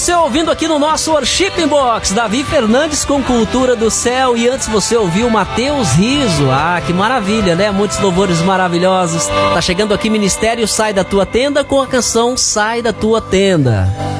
Você ouvindo aqui no nosso Worship Box, Davi Fernandes com Cultura do Céu, e antes você ouviu Mateus Riso. Ah, que maravilha, né? Muitos louvores maravilhosos. Tá chegando aqui Ministério Sai da Tua Tenda com a canção Sai da Tua Tenda.